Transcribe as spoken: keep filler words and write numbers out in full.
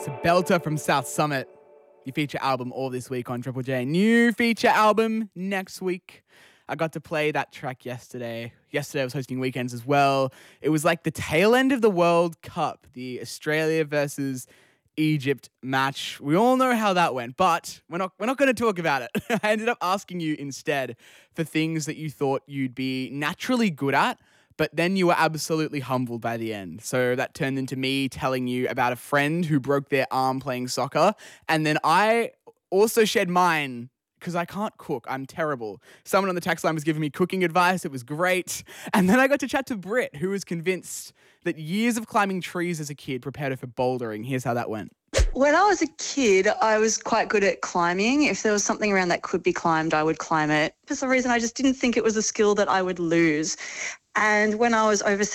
It's a belter from South Summit. Your feature album all this week on Triple J. New feature album next week. I got to play that track yesterday. Yesterday I was hosting weekends as well. It was like the tail end of the World Cup, the Australia versus Egypt match. We all know how that went, but we're not we're not going to talk about it. I ended up asking you instead for things that you thought you'd be naturally good at, but then you were absolutely humbled by the end. So that turned into me telling you about a friend who broke their arm playing soccer, and then I also shared mine because I can't cook. I'm terrible. Someone on the text line was giving me cooking advice. It was great. And then I got to chat to Britt, who was convinced that years of climbing trees as a kid prepared her for bouldering. Here's how that went. When I was a kid, I was quite good at climbing. If there was something around that could be climbed, I would climb it. For some reason, I just didn't think it was a skill that I would lose. And when I was overseas